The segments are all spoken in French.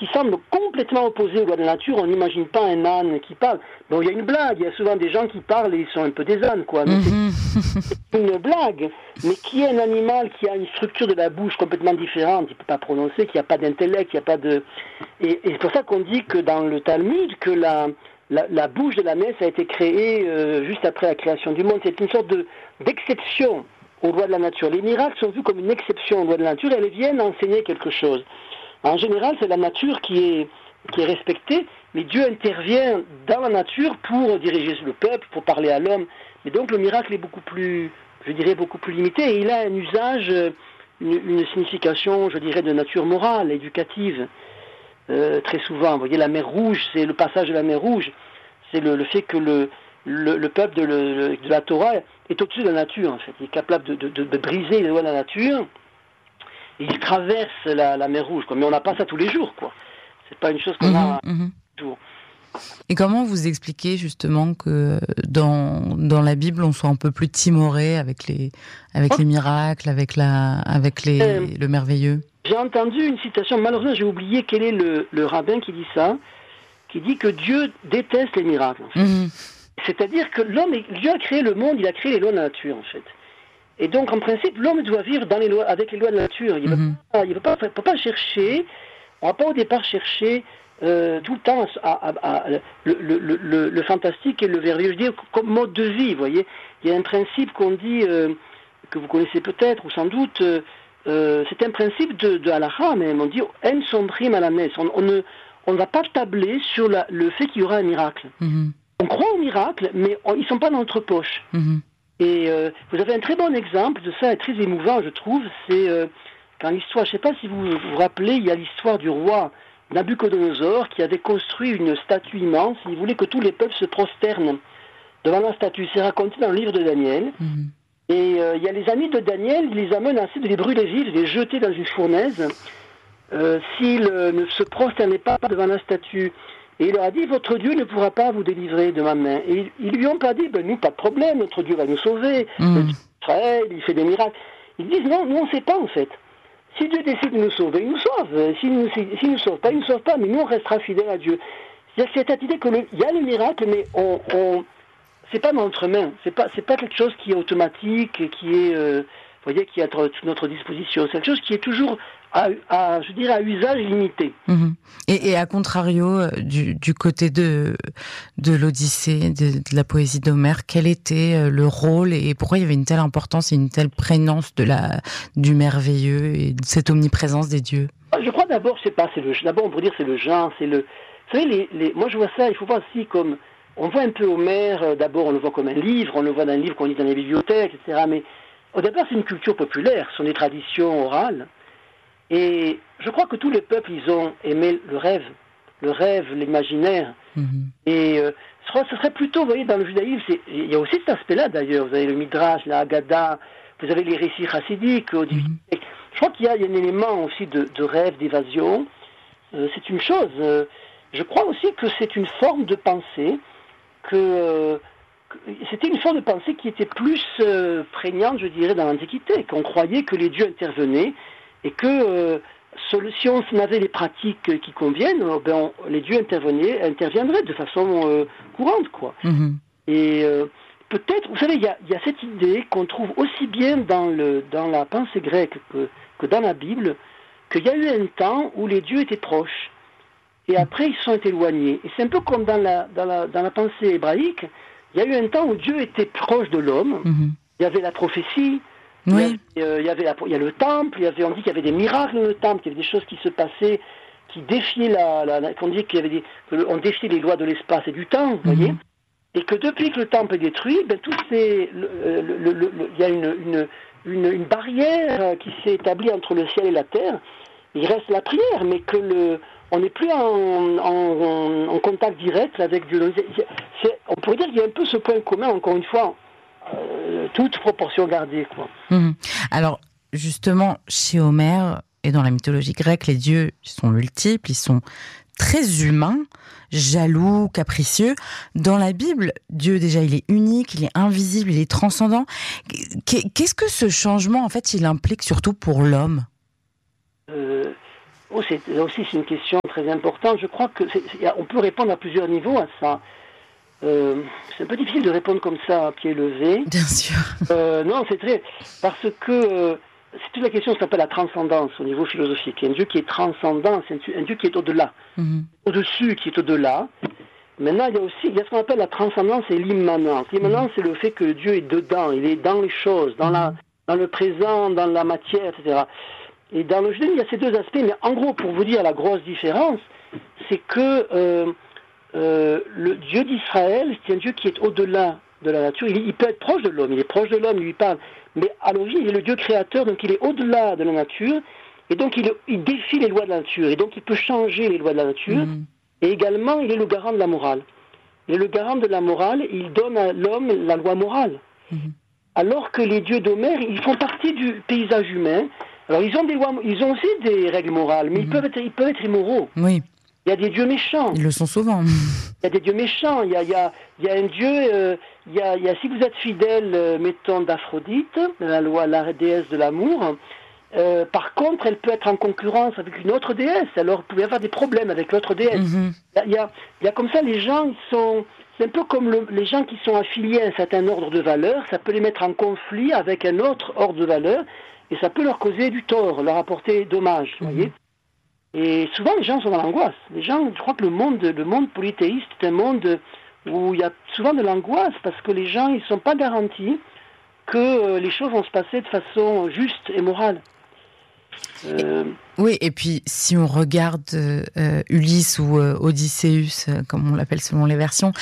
qui semblent complètement opposées aux lois de la nature. On n'imagine pas un âne qui parle. Bon, il y a une blague, il y a souvent des gens qui parlent et ils sont un peu des ânes, quoi. Mais c'est une blague. Mais qui est un animal qui a une structure de la bouche complètement différente, il ne peut pas prononcer, qui n'a pas d'intellect, qui n'a pas de... Et c'est pour ça qu'on dit que dans le Talmud, que la bouche de l'ânesse a été créée juste après la création du monde. C'est une sorte d'exception aux lois de la nature. Les miracles sont vus comme une exception aux lois de la nature et elles viennent enseigner quelque chose. En général, c'est la nature qui est respectée, mais Dieu intervient dans la nature pour diriger le peuple, pour parler à l'homme. Et donc le miracle est beaucoup plus limité et il a un usage, une signification, je dirais, de nature morale, éducative. Très souvent, vous voyez, la mer Rouge, c'est le passage de la mer Rouge, c'est le fait que le peuple de la Torah est au-dessus de la nature, en fait. Il est capable de briser les lois de la nature, et il traverse la mer Rouge, quoi. Mais on n'a pas ça tous les jours, quoi. C'est pas une chose qu'on a tous les jours. Et comment vous expliquez justement que dans la Bible, on soit un peu plus timoré avec les miracles, avec le merveilleux? J'ai entendu une citation, malheureusement j'ai oublié quel est le rabbin qui dit ça, qui dit que Dieu déteste les miracles, en fait. C'est-à-dire que Dieu a créé le monde, il a créé les lois de la nature, en fait. Et donc, en principe, l'homme doit vivre avec les lois de la nature. Il ne peut pas chercher, on ne va pas au départ chercher tout le temps le fantastique et le merveilleux. Je veux dire, comme mode de vie, vous voyez. Il y a un principe qu'on dit, que vous connaissez peut-être, ou sans doute, c'est un principe de halakha même. On dit « en sombrim à la messe ». On ne va pas tabler sur le fait qu'il y aura un miracle. On croit au miracle, mais ils ne sont pas dans notre poche. Et vous avez un très bon exemple de ça, très émouvant, je trouve. C'est quand l'histoire, je ne sais pas si vous vous rappelez, il y a l'histoire du roi Nabuchodonosor qui avait construit une statue immense. Il voulait que tous les peuples se prosternent devant la statue. C'est raconté dans le livre de Daniel. Et il y a les amis de Daniel, il les a menacés de les brûler vifs, de les jeter dans une fournaise s'ils ne se prosternaient pas devant la statue. Et il leur a dit, votre Dieu ne pourra pas vous délivrer de ma main. Et ils lui ont pas dit, nous, pas de problème, notre Dieu va nous sauver. Le Dieu d'Israël, il fait des miracles. Ils disent, non, nous on ne sait pas en fait. Si Dieu décide de nous sauver, il nous sauve. S'il ne nous sauve pas, il ne nous sauve pas, mais nous on restera fidèles à Dieu. Il y a cette idée qu'il y a le miracle, mais c'est pas dans notre main. C'est pas quelque chose qui est automatique, qui est, vous voyez, qui est à notre disposition. C'est quelque chose qui est toujours je dirais, à usage limité. Et à contrario, du côté de l'Odyssée, de la poésie d'Homère, quel était le rôle et pourquoi il y avait une telle importance et une telle prégnance du merveilleux et de cette omniprésence des dieux? Je crois d'abord, d'abord on pourrait dire c'est le genre, c'est le... Vous savez, moi je vois ça, il faut voir aussi comme... On voit un peu Homère, d'abord on le voit comme un livre, on le voit dans un livre qu'on lit dans les bibliothèques, etc. Mais au départ c'est une culture populaire, ce sont des traditions orales. Et je crois que tous les peuples, ils ont aimé le rêve, l'imaginaire. Et ce serait plutôt, vous voyez, dans le judaïsme, il y a aussi cet aspect-là d'ailleurs. Vous avez le Midrash, la Haggadah, vous avez les récits chassidiques au XVIIIe siècle. Je crois qu'il y a un élément aussi de rêve, d'évasion. C'est une chose. Je crois aussi que c'est une forme de pensée, c'était une forme de pensée qui était plus prégnante, je dirais, dans l'Antiquité, qu'on croyait que les dieux intervenaient et que si on avait les pratiques qui conviennent, les dieux interviendraient de façon courante, quoi. Et peut-être, vous savez, il y a cette idée qu'on trouve aussi bien dans la pensée grecque que dans la Bible, qu'il y a eu un temps où les dieux étaient proches, et après ils se sont éloignés. Et c'est un peu comme dans la pensée hébraïque, il y a eu un temps où Dieu était proche de l'homme, il y avait la prophétie, il y a le temple, on dit qu'il y avait des miracles dans le temple, qu'il y avait des choses qui se passaient, qui défiaient qu'on dit qu'on défiait les lois de l'espace et du temps, vous voyez, et que depuis que le temple est détruit, il y a une barrière qui s'est établie entre le ciel et la terre. Il reste la prière, mais que on n'est plus en contact direct avec Dieu. On pourrait dire qu'il y a un peu ce point commun, encore une fois, toute proportion gardée, quoi. Alors, justement, chez Homère et dans la mythologie grecque, les dieux sont multiples, ils sont très humains, jaloux, capricieux. Dans la Bible, Dieu, déjà, il est unique, il est invisible, il est transcendant. Qu'est-ce que ce changement, en fait, il implique surtout pour l'homme ? C'est une question très importante. Je crois que on peut répondre à plusieurs niveaux à ça. C'est un peu difficile de répondre comme ça à pied levé. Bien sûr. Non, c'est très... Parce que c'est toute la question qui s'appelle la transcendance au niveau philosophique. Il y a un Dieu qui est transcendant, c'est un Dieu qui est au-delà. Au-dessus, qui est au-delà. Maintenant, il y a ce qu'on appelle la transcendance et l'immanence. L'immanence, c'est le fait que Dieu est dedans, il est dans les choses, dans le présent, dans la matière, etc. Et dans le judaïsme, il y a ces deux aspects, mais en gros, pour vous dire la grosse différence, c'est que le Dieu d'Israël, c'est un Dieu qui est au-delà de la nature. Il peut être proche de l'homme, il est proche de l'homme, il lui parle, mais à l'origine, il est le Dieu créateur, donc il est au-delà de la nature, et donc il défie les lois de la nature, et donc il peut changer les lois de la nature, et également, il est le garant de la morale. Il est le garant de la morale, il donne à l'homme la loi morale. Alors que les dieux d'Homère, ils font partie du paysage humain. Alors ils ont des lois, ils ont aussi des règles morales, mais ils peuvent être immoraux. Oui. Il y a des dieux méchants. Ils le sont souvent. Il y a des dieux méchants. Il y a un dieu. Si vous êtes fidèle, mettons d'Aphrodite, la déesse de l'amour. Par contre, elle peut être en concurrence avec une autre déesse. Alors, vous pouvez avoir des problèmes avec l'autre déesse. Il y a comme ça, les gens, c'est un peu comme les gens qui sont affiliés à un certain ordre de valeurs. Ça peut les mettre en conflit avec un autre ordre de valeurs. Et ça peut leur causer du tort, leur apporter dommage, vous voyez. Et souvent, les gens sont dans l'angoisse. Les gens, je crois que le monde polythéiste est un monde où il y a souvent de l'angoisse parce que les gens, ils ne sont pas garantis que les choses vont se passer de façon juste et morale. Oui, et puis si on regarde Ulysse ou Odysseus, comme on l'appelle selon les versions,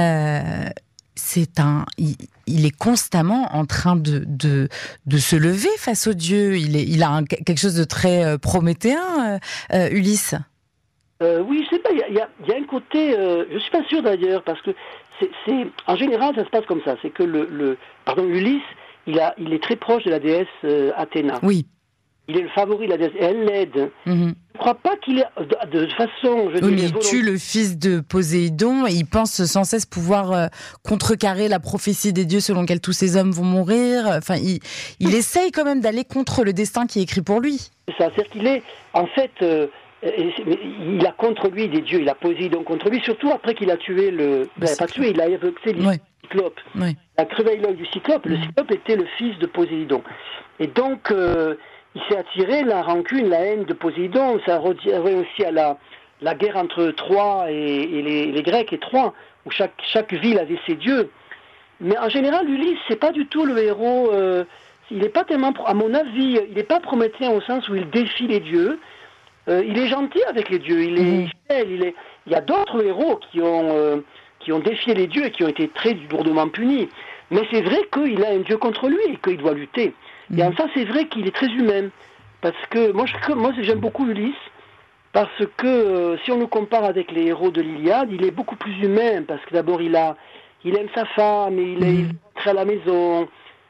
il est constamment en train de se lever face aux dieux. Il a quelque chose de très prométhéen, Ulysse. Oui, je sais pas. Il y a un côté. Je suis pas sûr d'ailleurs parce que c'est en général ça se passe comme ça. C'est que Ulysse, il est très proche de la déesse Athéna. Oui. Il est le favori de la déesse et elle l'aide. Je ne crois pas qu'il est de façon. Il tue le fils de Poséidon et il pense sans cesse pouvoir contrecarrer la prophétie des dieux selon laquelle tous ces hommes vont mourir. Enfin, il essaye quand même d'aller contre le destin qui est écrit pour lui. C'est ça, c'est-à-dire qu'il est en fait. Il a contre lui des dieux, il a Poséidon contre lui, surtout après qu'il a tué il a évoqué le cyclope. Oui. Il a crevé l'œil du cyclope. Le cyclope était le fils de Poséidon. Et donc, il s'est attiré la rancune, la haine de Poséidon. Ça revient aussi à la guerre entre Troie et les Grecs et Troie, où chaque ville avait ses dieux. Mais en général, Ulysse, c'est pas du tout le héros. Il n'est pas tellement, à mon avis, il n'est pas prométhéen au sens où il défie les dieux. Il est gentil avec les dieux. Il est fidèle. Il y a d'autres héros qui ont défié les dieux et qui ont été très lourdement punis. Mais c'est vrai qu'il a un dieu contre lui et qu'il doit lutter. Et en ça, c'est vrai qu'il est très humain. Parce que moi j'aime beaucoup Ulysse, parce que si on le compare avec les héros de l'Iliade, il est beaucoup plus humain, parce que d'abord il aime sa femme, il est rentré à la maison,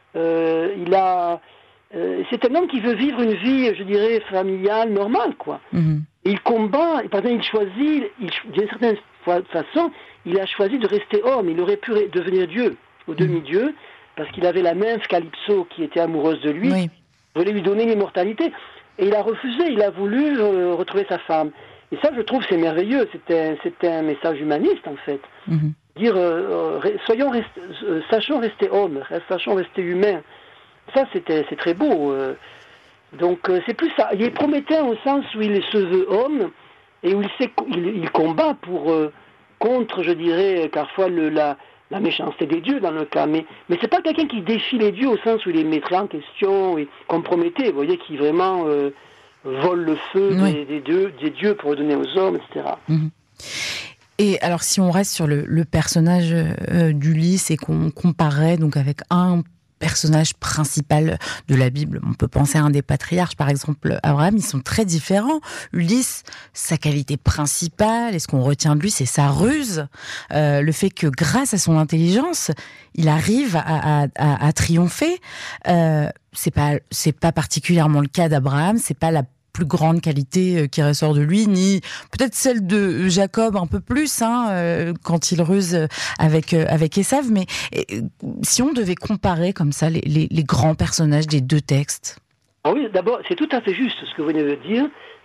c'est un homme qui veut vivre une vie, je dirais, familiale, normale, quoi. Et il combat, par exemple, il choisit, d'une certaine façon, il a choisi de rester homme, il aurait pu devenir Dieu, ou demi-dieu, parce qu'il avait la nymphe Calypso qui était amoureuse de lui, voulait lui donner l'immortalité, et il a refusé, il a voulu retrouver sa femme. Et ça, je trouve, c'est merveilleux, c'était un message humaniste, en fait. Dire, sachons rester hommes, sachons rester humains. Ça, c'est très beau. Donc, c'est plus ça. Il est prométhéen au sens où il se veut homme, et où il combat contre, je dirais, parfois la méchanceté des dieux dans le cas, mais c'est pas quelqu'un qui défie les dieux au sens où il les mettrait en question et compromettait, vous voyez, qui vraiment vole le feu des dieux pour le donner aux hommes, etc. Et alors, si on reste sur le personnage d'Ulysse et qu'on comparait donc avec un personnage principal de la Bible, on peut penser à un des patriarches, par exemple Abraham, ils sont très différents. Ulysse, sa qualité principale, et ce qu'on retient de lui, c'est sa ruse, le fait que grâce à son intelligence, il arrive à triompher. C'est pas particulièrement le cas d'Abraham, c'est pas la plus grande qualité qui ressort de lui, ni peut-être celle de Jacob un peu plus, quand il ruse avec Ésav. Mais si on devait comparer comme ça les grands personnages des deux textes. Ah oui, d'abord, c'est tout à fait juste ce que vous venez de dire.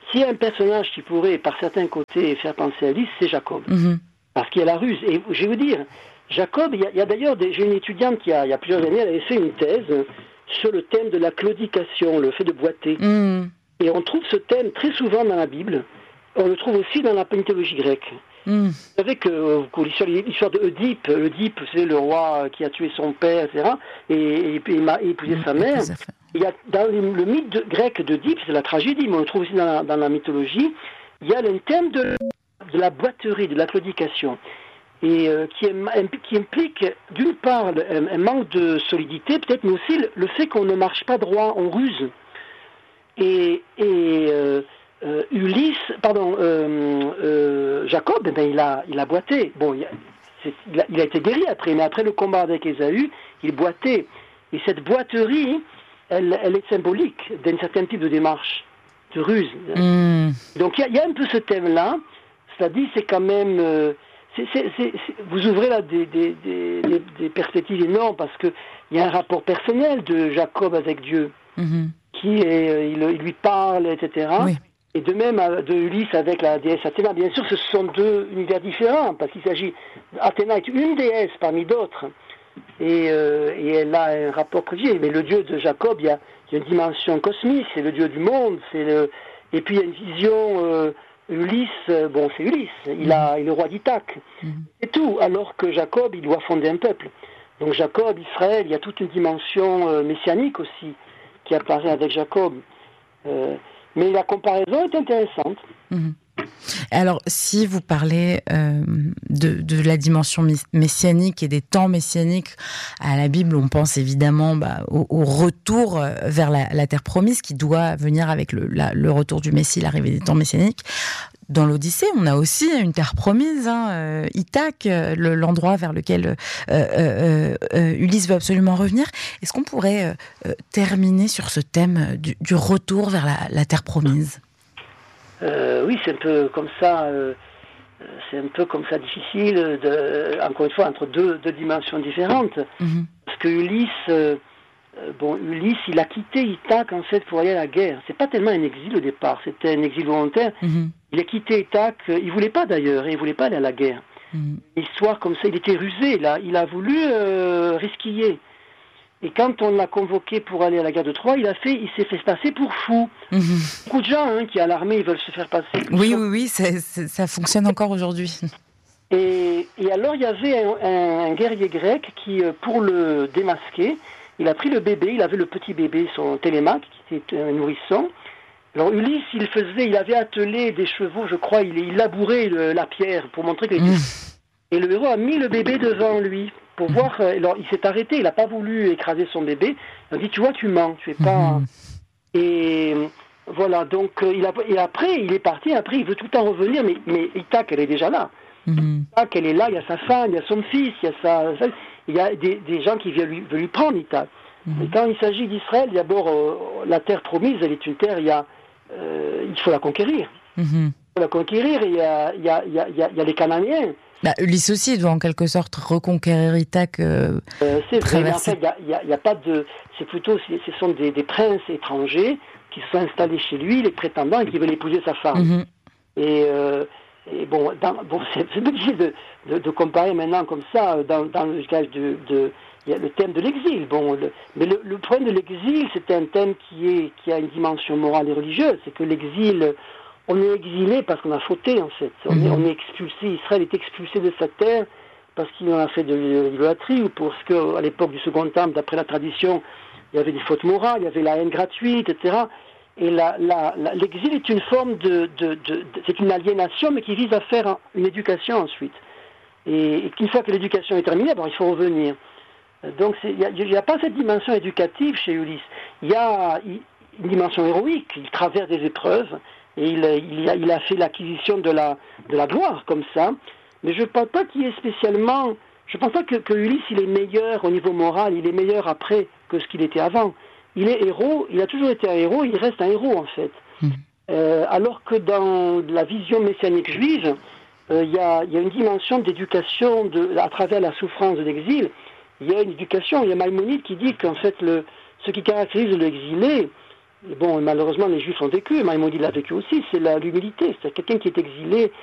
s'il y a un personnage qui pourrait, par certains côtés, faire penser à Ulysse, c'est Jacob. Parce qu'il y a la ruse. Et je vais vous dire, Jacob, il y a d'ailleurs, j'ai une étudiante qui, il y a plusieurs années, elle avait fait une thèse sur le thème de la claudication, le fait de boiter. Et on trouve ce thème très souvent dans la Bible. On le trouve aussi dans la mythologie grecque. Vous savez que l'histoire de Oedipe, c'est le roi qui a tué son père, etc., et épousé sa mère. Il y a, dans le mythe grec d'Oedipe, c'est la tragédie, mais on le trouve aussi dans la mythologie, il y a le thème de la boiterie, de la claudication, et qui implique d'une part un manque de solidité, peut-être, mais aussi le fait qu'on ne marche pas droit, on ruse. Jacob, il a boité. Bon, il a été guéri après, mais après le combat avec Ésaü, il boitait. Et cette boiterie, elle est symbolique d'un certain type de démarche, de ruse. Donc il y a un peu ce thème-là. C'est-à-dire, c'est quand même... vous ouvrez là des perspectives énormes parce qu'il y a un rapport personnel de Jacob avec Dieu, qui est, il lui parle, etc. Oui. Et de même de Ulysse avec la déesse Athéna. Bien sûr, ce sont deux univers différents, parce qu'il s'agit... Athéna est une déesse parmi d'autres, et elle a un rapport privilégié. Mais le dieu de Jacob, il y a une dimension cosmique, c'est le dieu du monde, et puis il y a une vision... Ulysse, c'est Ulysse, il est le roi d'Ithaque, c'est tout, alors que Jacob, il doit fonder un peuple. Donc Jacob, Israël, il y a toute une dimension messianique aussi, qui apparaît avec Jacob. Mais la comparaison est intéressante. Alors, si vous parlez de la dimension messianique et des temps messianiques à la Bible, on pense évidemment au retour vers la terre promise qui doit venir avec le retour du Messie, l'arrivée des temps messianiques. Dans l'Odyssée, on a aussi une terre promise, Ithaque, l'endroit vers lequel Ulysse veut absolument revenir. Est-ce qu'on pourrait terminer sur ce thème du retour vers la terre promise ? Oui, c'est un peu comme ça. C'est un peu comme ça difficile, encore une fois, entre deux dimensions différentes. Parce que Ulysse, il a quitté Ithaque en fait pour aller à la guerre. C'est pas tellement un exil au départ, c'était un exil volontaire. Il a quitté Ithaque, il voulait pas d'ailleurs, il voulait pas aller à la guerre. Histoire comme ça, il était rusé, il a voulu risquiller. Et quand on l'a convoqué pour aller à la guerre de Troie, il s'est fait passer pour fou. Beaucoup de gens qui à l'armée, ils veulent se faire passer. Oui, ça fonctionne encore aujourd'hui. Et alors, il y avait un guerrier grec qui, pour le démasquer, il a pris le bébé, il avait le petit bébé, son Télémaque, qui était un nourrisson. Alors Ulysse, il avait attelé des chevaux, je crois, il labourait la pierre pour montrer qu'il était... Et le héros a mis le bébé devant lui pour voir. Alors il s'est arrêté, il n'a pas voulu écraser son bébé. Il a dit, tu vois, tu mens, tu es pas... Et voilà, donc et après, il est parti, après il veut tout le temps revenir, mais Ithaque, elle est déjà là. Ithaque, elle est là, il y a sa femme, il y a son fils, il y a des gens qui veulent lui prendre Ithaque. Et quand il s'agit d'Israël, d'abord, la terre promise, elle est une terre, il faut la conquérir. Il faut la conquérir, et il y a les Cananéens. Ulysse aussi doit en quelque sorte reconquérir Ithaque. C'est vrai, mais en fait, il y a pas de... C'est plutôt, ce sont des princes étrangers qui se sont installés chez lui, les prétendants, et qui veulent épouser sa femme. Et c'est difficile de comparer maintenant comme ça, dans le cas il y a le thème de l'exil. Mais le problème de l'exil, c'est un thème qui a une dimension morale et religieuse. C'est que l'exil, on est exilé parce qu'on a fauté, en fait. On est expulsé, Israël est expulsé de sa terre parce qu'il en a fait de l'idolâtrie, ou parce qu'à l'époque du Second Temple, d'après la tradition, il y avait des fautes morales, il y avait la haine gratuite, etc. Et l'exil est une forme c'est une aliénation, mais qui vise à faire une éducation ensuite. Et qu'une fois que l'éducation est terminée, il faut revenir. Donc il n'y a pas cette dimension éducative chez Ulysse. Il y a une dimension héroïque. Il traverse des épreuves et il a fait l'acquisition de la gloire comme ça. Mais je ne pense pas qu'il y ait spécialement... Je ne pense pas que Ulysse, il est meilleur au niveau moral, il est meilleur après que ce qu'il était avant. Il est héros, il a toujours été un héros, il reste un héros en fait. Alors que dans la vision messianique juive, il y a une dimension d'éducation à travers la souffrance de l'exil. Il y a une éducation, il y a Maïmonide qui dit qu'en fait ce qui caractérise l'exilé, bon, malheureusement, les Juifs ont vécu, Maïmonide l'a vécu aussi, c'est l'humilité. C'est quelqu'un qui est exilé,